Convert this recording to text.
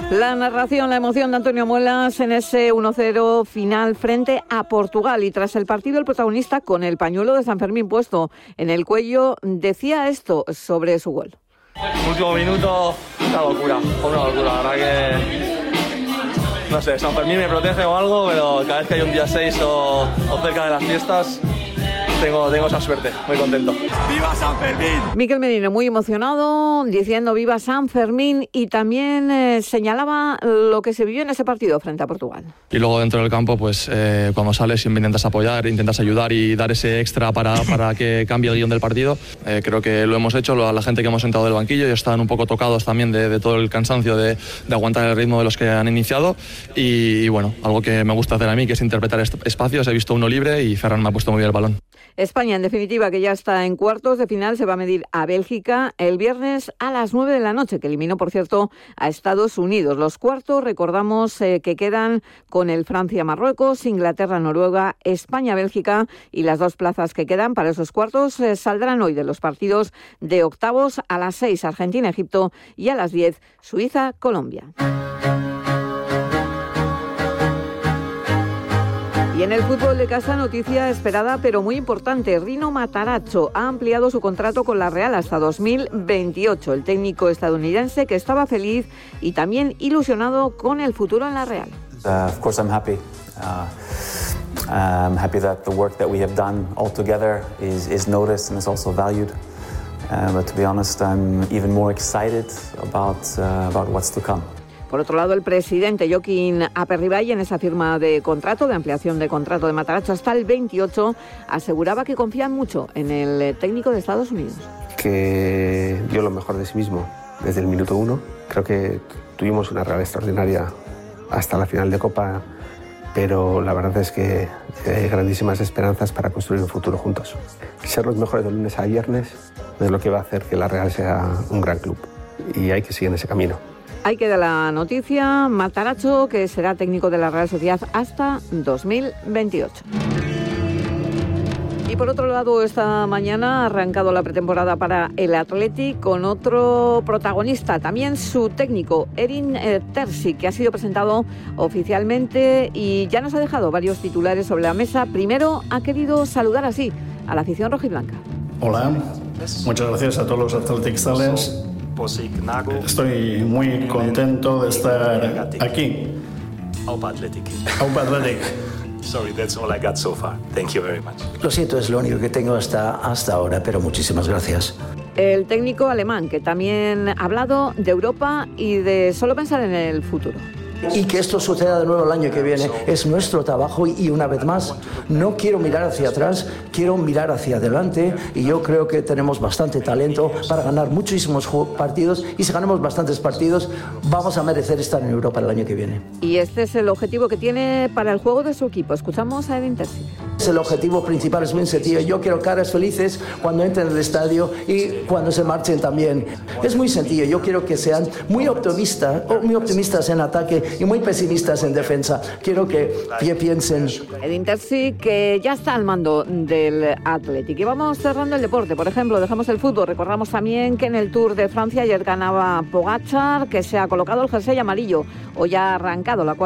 La narración, la emoción de Antonio Muelas en ese 1-0 final frente a Portugal. Y tras el partido, el protagonista, con el pañuelo de San Fermín puesto en el cuello, decía esto sobre su gol. Último minuto, una locura, la verdad que... No sé, San Fermín me protege o algo, pero cada vez que hay un día 6 o cerca de las fiestas... Tengo esa suerte, muy contento. ¡Viva San Fermín! Mikel Merino muy emocionado, diciendo viva San Fermín, y también señalaba lo que se vivió en ese partido frente a Portugal. Y luego dentro del campo, pues cuando sales siempre intentas apoyar, intentas ayudar y dar ese extra para que cambie el guión del partido. Creo que lo hemos hecho, la gente que hemos sentado del banquillo, y están un poco tocados también de todo el cansancio de aguantar el ritmo de los que han iniciado. Y bueno, algo que me gusta hacer a mí, que es interpretar espacios. He visto uno libre y Ferran me ha puesto muy bien el balón. España, en definitiva, que ya está en cuartos de final, se va a medir a Bélgica el viernes a las 9 de la noche, que eliminó, por cierto, a Estados Unidos. Los cuartos, recordamos que quedan con el Francia-Marruecos, Inglaterra-Noruega, España-Bélgica, y las dos plazas que quedan para esos cuartos saldrán hoy de los partidos de octavos: a las 6 Argentina-Egipto y a las 10 Suiza-Colombia. Y en el fútbol de casa, noticia esperada pero muy importante. Rino Matarazzo ha ampliado su contrato con la Real hasta 2028. El técnico estadounidense, que estaba feliz y también ilusionado con el futuro en la Real. Of course I'm happy. I'm happy that the work that we have done all together is noticed and is also valued. But to be honest, I'm even more excited about what's to come. Por otro lado, el presidente Joaquín Aperribay, en esa firma de contrato, de ampliación de contrato de Matarazzo hasta el 28, aseguraba que confían mucho en el técnico de Estados Unidos. Que dio lo mejor de sí mismo desde el minuto 1. Creo que tuvimos una Real extraordinaria hasta la final de Copa, pero la verdad es que hay grandísimas esperanzas para construir un futuro juntos. Ser los mejores de lunes a viernes es lo que va a hacer que la Real sea un gran club, y hay que seguir en ese camino. Ahí queda la noticia. Matarazzo, que será técnico de la Real Sociedad hasta 2028. Y por otro lado, esta mañana ha arrancado la pretemporada para el Athletic con otro protagonista, también su técnico, Edin Terzic, que ha sido presentado oficialmente y ya nos ha dejado varios titulares sobre la mesa. Primero, ha querido saludar así a la afición rojiblanca. Hola, muchas gracias a todos los Athletic Stars. Estoy muy contento de estar aquí. Aupa Athletic. Aupa Athletic. Sorry, that's all I got so far. Thank you very much. Lo siento, es lo único que tengo hasta ahora, pero muchísimas gracias. El técnico alemán, que también ha hablado de Europa y de solo pensar en el futuro. Y que esto suceda de nuevo el año que viene es nuestro trabajo, y una vez más no quiero mirar hacia atrás, quiero mirar hacia adelante, y yo creo que tenemos bastante talento para ganar muchísimos partidos, y si ganamos bastantes partidos vamos a merecer estar en Europa el año que viene. Y este es el objetivo que tiene para el juego de su equipo. Escuchamos a Edin Terzic. El objetivo principal es muy sencillo. Yo quiero caras felices cuando entren al estadio y cuando se marchen también. Es muy sencillo. Yo quiero que sean muy optimistas en ataque y muy pesimistas en defensa. Quiero que piensen. Edin Terzic, que ya está al mando del Athletic. Y vamos cerrando el deporte. Por ejemplo, dejamos el fútbol. Recordamos también que en el Tour de Francia ayer ganaba Pogačar, que se ha colocado el jersey amarillo. Hoy ha arrancado la